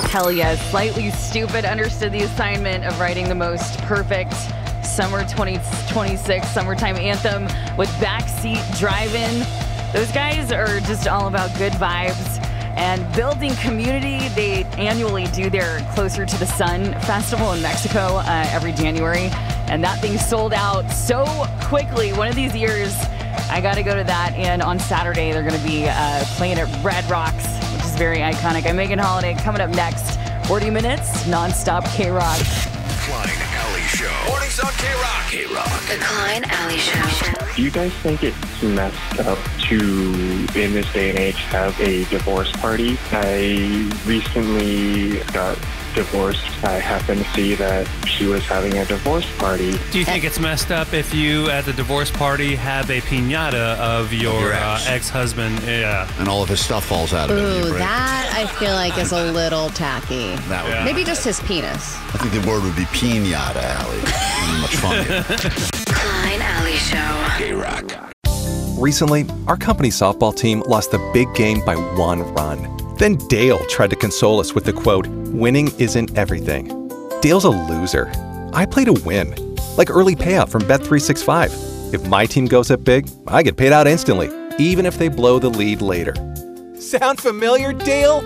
Hell yes. Slightly Stoopid understood the assignment of writing the most perfect Summer 2026 summertime anthem with Backseat Drive-In. Those guys are just all about good vibes and building community. They annually do their Closer to the Sun festival in Mexico every January, and that thing sold out so quickly. One of these years, I got to go to that, and on Saturday, they're going to be playing at Red Rocks, which is very iconic. I'm Megan Holiday. Coming up next, 40 minutes, nonstop K-Rock. Klein Alley Show. Mornings on K-Rock. K-Rock. The Klein Alley Show. Do you guys think it's messed up to, in this day and age, have a divorce party? I recently got divorced. I happened to see that she was having a divorce party. Do you think it's messed up if you, at the divorce party, have a piñata of your ex-husband? Yeah. And all of his stuff falls out of it. Ooh, that I feel like is a little tacky. That would Maybe just his penis. I think the word would be piñata, Allie. Much funnier. Klein Alley Show. K-Rock. Recently, our company softball team lost the big game by 1 run. Then Dale tried to console us with the quote, "Winning isn't everything." Dale's a loser. I play to win, like early payout from Bet365. If my team goes up big, I get paid out instantly, even if they blow the lead later. Sound familiar, Dale?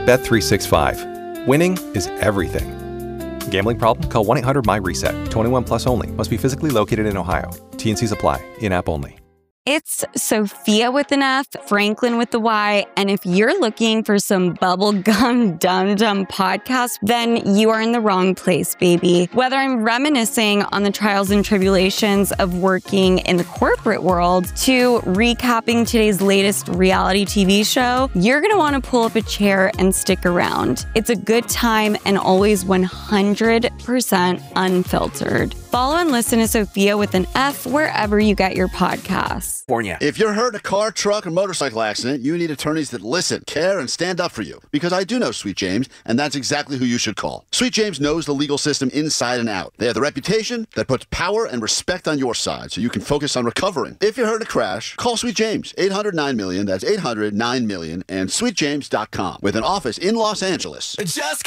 Bet365. Winning is everything. Gambling problem? Call 1-800-MY-RESET. 21 plus only. Must be physically located in Ohio. T&Cs apply. In-app only. It's Sophia with an F, Franklin with the Y, and if you're looking for some bubblegum dum-dum podcast, then you are in the wrong place, baby. Whether I'm reminiscing on the trials and tribulations of working in the corporate world to recapping today's latest reality TV show, you're going to want to pull up a chair and stick around. It's a good time and always 100% unfiltered. Follow and listen to Sophia with an F wherever you get your podcasts. If you're hurt in a car, truck, or motorcycle accident, you need attorneys that listen, care, and stand up for you. Because I do know Sweet James, and that's exactly who you should call. Sweet James knows the legal system inside and out. They have the reputation that puts power and respect on your side so you can focus on recovering. If you're hurt in a crash, call Sweet James, 800-9-million, that's 800-9-million, and sweetjames.com, with an office in Los Angeles. Just